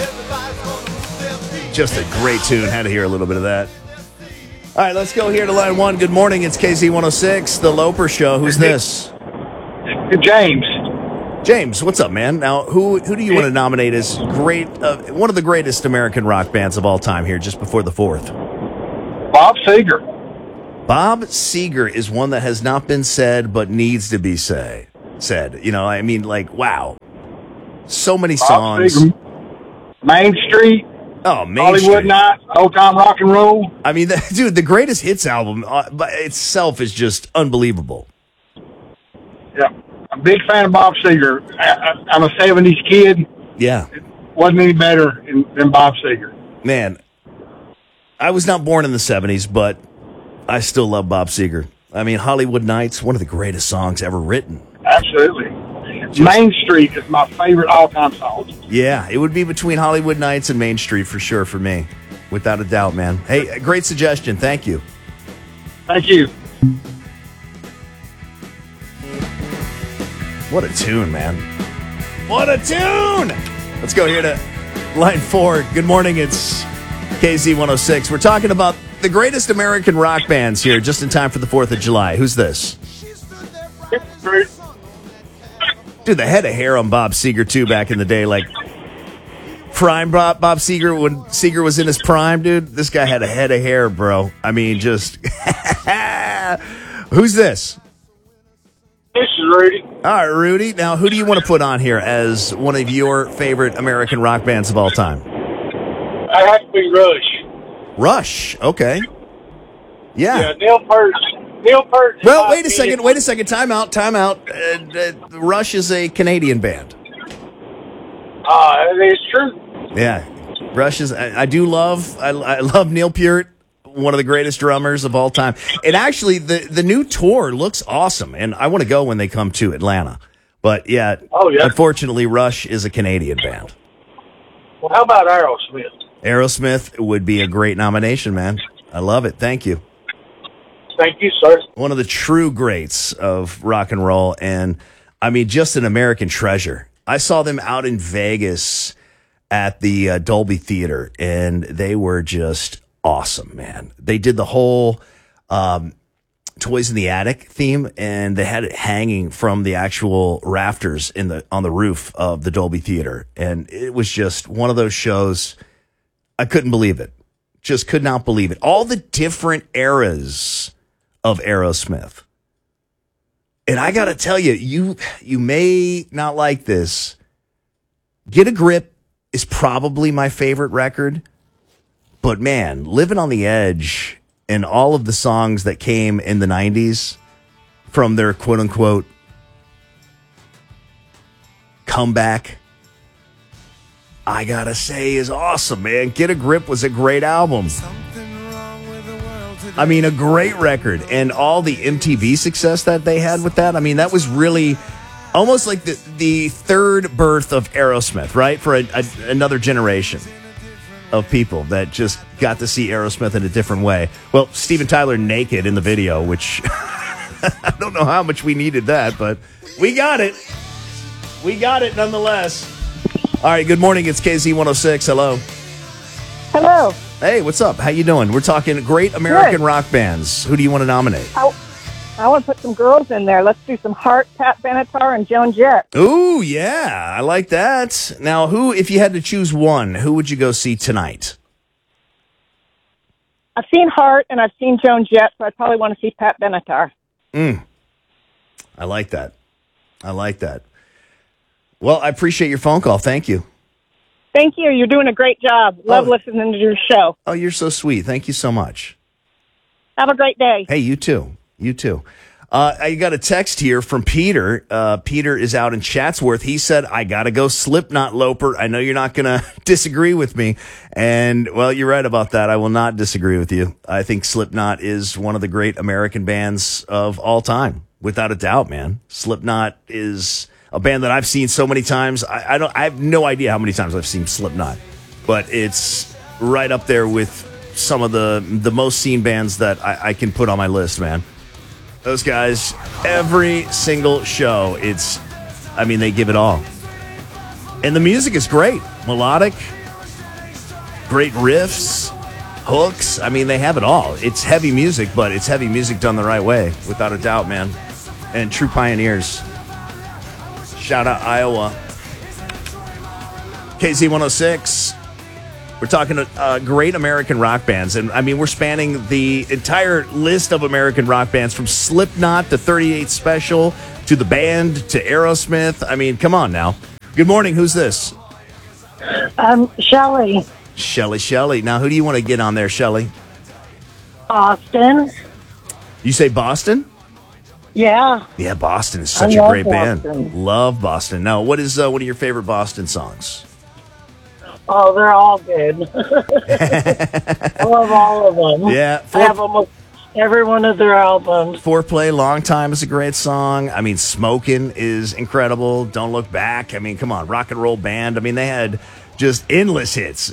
Just a great tune. Had to hear a little bit of that. All right, let's go here to line one. Good morning. It's KZ106, The Loper Show. Who's this? James. James, what's up, man? Now, who do you want to nominate as great, one of the greatest American rock bands of all time here, just before the 4th? Bob Seger. Bob Seger is one that has not been said, but needs to be said. You know, I mean, like, wow. So many songs. Seger. Main Street. Oh, Main Hollywood Street. Night. Old Time Rock and Roll. I mean, dude, the Greatest Hits album by itself is just unbelievable. Yeah. I'm a big fan of Bob Seger. I'm a 70s kid. Yeah. It wasn't any better than Bob Seger. Man, I was not born in the 70s, but I still love Bob Seger. I mean, Hollywood Nights, one of the greatest songs ever written. Absolutely. Main Street is my favorite all-time song. Yeah, it would be between Hollywood Nights and Main Street for sure for me. Without a doubt, man. Hey, great suggestion. Thank you. Thank you. What a tune, man. What a tune! Let's go here to line 4. Good morning, it's KZ106. We're talking about the greatest American rock bands here just in time for the 4th of July. Who's this? Dude, the head of hair on Bob Seger, too, back in the day. Like, prime Bob Seger, when Seger was in his prime, dude, this guy had a head of hair, bro. I mean, just... Who's this? This is Rudy. All right, Rudy. Now, who do you want to put on here as one of your favorite American rock bands of all time? I have to be Rush. Rush. Okay. Yeah. Neil Peart. Well, wait a second. Time out. Rush is a Canadian band. It's true. Yeah. Rush is. I love Neil Peart. One of the greatest drummers of all time. And actually, the new tour looks awesome, and I want to go when they come to Atlanta. But, yeah, unfortunately, Rush is a Canadian band. Well, how about Aerosmith? Aerosmith would be a great nomination, man. I love it. Thank you. Thank you, sir. One of the true greats of rock and roll, and, I mean, just an American treasure. I saw them out in Vegas at the Dolby Theater, and they were just... awesome, man. They did the whole Toys in the Attic theme, and they had it hanging from the actual rafters on the roof of the Dolby Theater. And it was just one of those shows. I couldn't believe it. Just could not believe it. All the different eras of Aerosmith. And I got to tell you, you may not like this. Get a Grip is probably my favorite record. But man, Living on the Edge and all of the songs that came in the 90s from their quote-unquote comeback, I gotta say, is awesome, man. Get a Grip was a great album. I mean, a great record. And all the MTV success that they had with that, I mean, that was really almost like the third birth of Aerosmith, right? For another generation of people that just got to see Aerosmith in a different way. Well, Steven Tyler naked in the video, which I don't know how much we needed that, but we got it. We got it nonetheless. All right, good morning. It's KZ106. Hello. Hello. Hey, what's up? How you doing? We're talking great American rock bands. Who do you want to nominate? I want to put some girls in there. Let's do some Heart, Pat Benatar, and Joan Jett. Ooh, yeah. I like that. Now, if you had to choose one, who would you go see tonight? I've seen Heart and I've seen Joan Jett, so I'd probably want to see Pat Benatar. I like that. Well, I appreciate your phone call. Thank you. Thank you. You're doing a great job. Love listening to your show. Oh, you're so sweet. Thank you so much. Have a great day. Hey, you too. You too. I got a text here from Peter. Peter is out in Chatsworth. He said, I got to go Slipknot, Loper. I know you're not going to disagree with me. And, well, you're right about that. I will not disagree with you. I think Slipknot is one of the great American bands of all time. Without a doubt, man. Slipknot is a band that I've seen so many times. I have no idea how many times I've seen Slipknot. But it's right up there with some of the most seen bands that I can put on my list, man. Those guys, every single show, they give it all. And the music is great. Melodic, great riffs, hooks. I mean, they have it all. It's heavy music, but it's heavy music done the right way, without a doubt, man. And true pioneers. Shout out Iowa. KZ106. We're talking great American rock bands. And I mean, we're spanning the entire list of American rock bands from Slipknot to 38 Special to The Band to Aerosmith. I mean, come on now. Good morning. Who's this? Shelley. Shelley. Now, who do you want to get on there, Shelley? Boston. You say Boston? Yeah. Yeah, Boston is such a great band. Love Boston. Now, what is one of your favorite Boston songs? Oh, they're all good. I love all of them. Yeah. I have almost every one of their albums. Foreplay, Long Time is a great song. I mean, Smokin' is incredible. Don't Look Back. I mean, come on, rock and roll band. I mean, they had just endless hits.